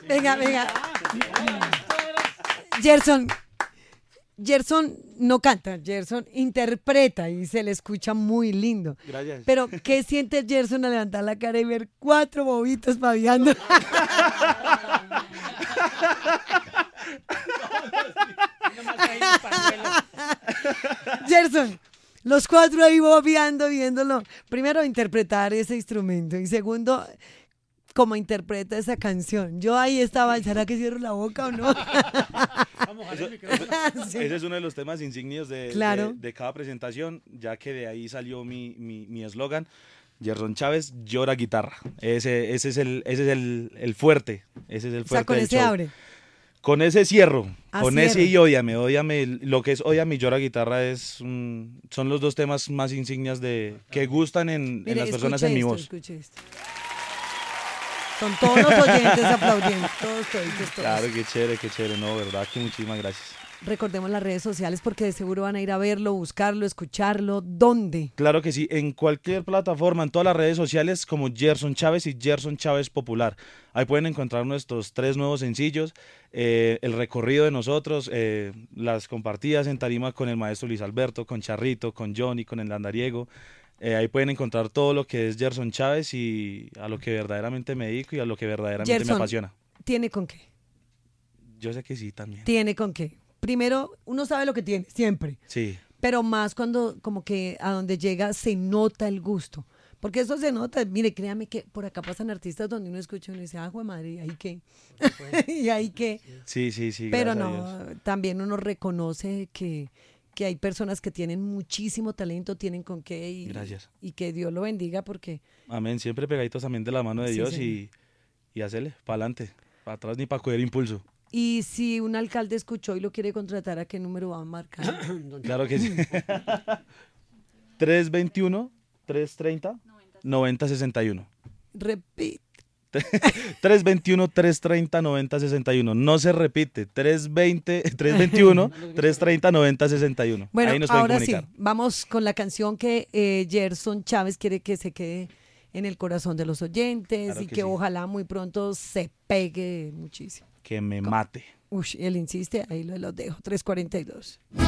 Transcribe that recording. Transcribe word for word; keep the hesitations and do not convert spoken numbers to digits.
Venga, venga. Gerson, Gerson no canta, Gerson interpreta y se le escucha muy lindo. Gracias. Pero, ¿qué siente Gerson al levantar la cara y ver cuatro bobitos babeando? Gerson, los cuatro ahí bobeando, viéndolo. Primero, interpretar ese instrumento y segundo, cómo interpreta esa canción. Yo ahí estaba, ¿será que cierro la boca o no? Eso, eso, Sí. ese es uno de los temas insignios de, Claro. de, de cada presentación, ya que de ahí salió mi mi, mi eslogan, Gerson Chávez llora guitarra. Ese, ese es, el, ese es el, el fuerte, ese es el O sea, fuerte con del ese show. abre. Con ese cierro, Ah, con cierro. ese y ódiame, ódiame, lo que es ódiame y llora guitarra es un- son los dos temas más insignias de que gustan en, en Mire, las personas escuche en mi esto, voz. escuche esto. Son todos los oyentes aplaudiendo, todos, todos, todos. Claro, qué chévere, qué chévere, no, verdad que muchísimas gracias. Recordemos las redes sociales porque de seguro van a ir a verlo, buscarlo, escucharlo. ¿Dónde? Claro que sí, en cualquier plataforma, en todas las redes sociales como Gerson Chávez y Gerson Chávez Popular. Ahí pueden encontrar nuestros tres nuevos sencillos, eh, el recorrido de nosotros, eh, las compartidas en tarima con el maestro Luis Alberto, con Charrito, con Johnny, con el Andariego. Eh, ahí pueden encontrar todo lo que es Gerson Chávez y a lo que verdaderamente me dedico y a lo que verdaderamente Gerson. me apasiona. ¿Tiene con qué? Yo sé que sí también. Tiene con qué. Primero, uno sabe lo que tiene, siempre. Sí. Pero más cuando como que a donde llega se nota el gusto. Porque eso se nota. Mire, créame que por acá pasan artistas donde uno escucha y uno dice, ah, jue madre, ¿y ahí qué? ¿Y ahí qué? Sí, sí, sí. Pero gracias a no, Dios. también uno reconoce que, que hay personas que tienen muchísimo talento, tienen con qué y, Gracias. y que Dios lo bendiga porque Amén, siempre pegaditos también de la mano de Sí, Dios señor. y, y hacerle, para adelante, para atrás ni para coger impulso. y si un alcalde escuchó y lo quiere contratar, ¿a qué número va a marcar? Claro que sí. tres veintiuno, trescientos treinta, noventa sesenta y uno. Repite. tres veintiuno, trescientos treinta, noventa sesenta y uno. No se repite. tres veinte, tres veintiuno, trescientos treinta, noventa sesenta y uno. Bueno, Ahí nos pueden ahora sí, comunicar. vamos con la canción que eh, Gerson Chávez quiere que se quede en el corazón de los oyentes Claro y que que sí. ojalá muy pronto se pegue muchísimo. Que me mate. Uy, él insiste, ahí lo, lo dejo, tres cuarenta y dos.